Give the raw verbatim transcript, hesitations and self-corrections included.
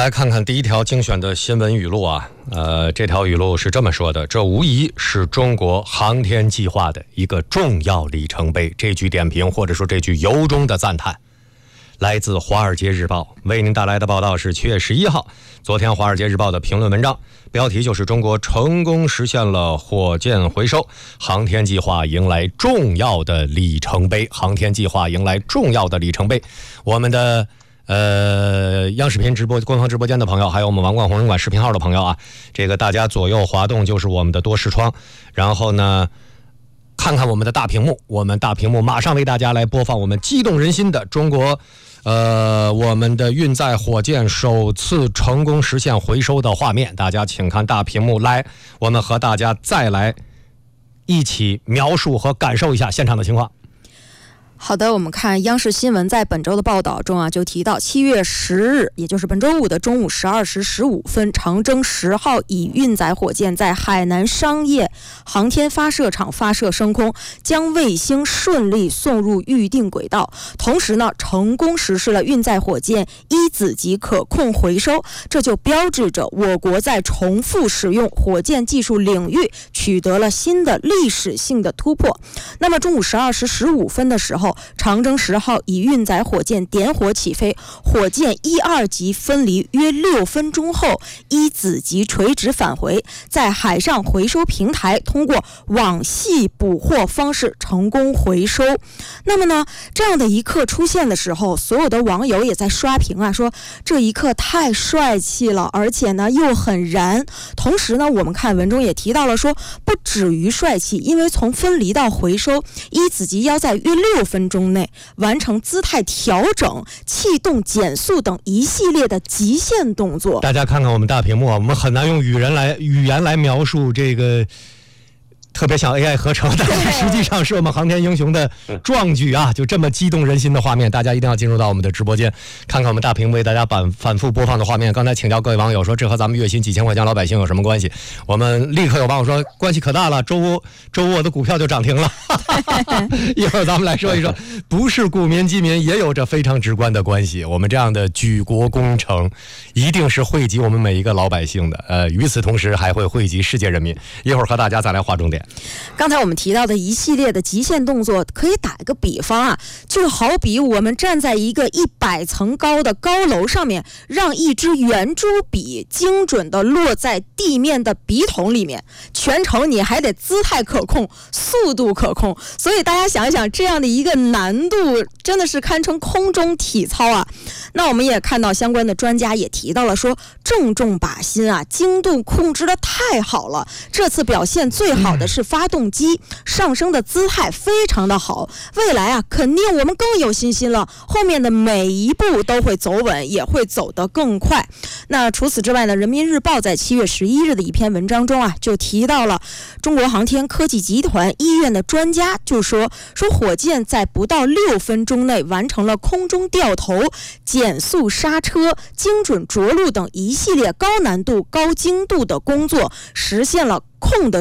来看看第一条精选的新闻语录啊，呃，这条语录是这么说的：这无疑是中国航天计划的一个重要里程碑。这句点评或者说这句由衷的赞叹，来自《华尔街日报》，为您带来的报道是七月十一号，昨天《华尔街日报》的评论文章，标题就是中国成功实现了火箭回收，航天计划迎来重要的里程碑。航天计划迎来重要的里程碑。我们的呃，央视频直播官方直播间的朋友，还有我们王冠红人馆视频号的朋友啊，这个大家左右滑动就是我们的多视窗，然后呢，看看我们的大屏幕，我们大屏幕马上为大家来播放我们激动人心的中国，呃，我们的运载火箭首次成功实现回收的画面。大家请看大屏幕，来，我们和大家再来一起描述和感受一下现场的情况。 好的，我们看央视新闻在本周的报道中啊，就提到七月十日，也就是本周五的中午十二时十五分，长征十号乙运载火箭在海南商业航天发射场发射升空，将卫星顺利送入预定轨道，同时呢，成功实施了运载火箭一子级可控回收，这就标志着我国在重复使用火箭技术领域取得了新的历史性的突破。那么中午十二时十五分的时候，长征十号乙运载火箭点火起飞，火箭一二级分离约六分钟后，一子级垂直返回，在海上回收平台通过网系捕获方式成功回收。那么呢，这样的一刻出现的时候，所有的网友也在刷屏啊，说这一刻太帅气了，而且呢又很燃。同时呢，我们看文中也提到了说，不止于帅气，因为从分离到回收，一子级要在约六分钟内完成姿态调整、气动减速等一系列的极限动作。 大家看看我们大屏幕啊，我们很难用语言来语言来描述这个特别像 A I 合成，但是实际上是我们航天英雄的壮举啊！就这么激动人心的画面，大家一定要进入到我们的直播间，看看我们大屏为大家反反复播放的画面。刚才请教各位网友说，这和咱们月薪几千块钱老百姓有什么关系？我们立刻有网友说，关系可大了，周五周五我的股票就涨停了。一会儿咱们来说一说，不是股民基民也有着非常直观的关系。我们这样的举国工程，一定是惠及我们每一个老百姓的。呃，与此同时还会惠及世界人民。一会儿和大家再来划重点。 刚才我们提到的一系列的极限动作，可以打一个比方啊，就好比我们站在一个一百层高的高楼上面，让一支圆珠笔精准的落在地面的笔筒里面，全程你还得姿态可控，速度可控，所以大家想一想，这样的一个难度真的是堪称空中体操啊。那我们也看到相关的专家也提到了说，正中靶心啊，精度控制的太好了，这次表现最好的是发动机上升的姿态非常的好，未来啊肯定我们更有信心了，后面的每一步都会走稳，也会走得更快。那除此之外呢，人民日报在七月十一日的一篇文章中啊，就提到了中国航天科技集团医院的专家就说说火箭在不到六分钟内完成了空中掉头、减速刹车、精准着陆等一系列高难度高精度的工作，实现了控的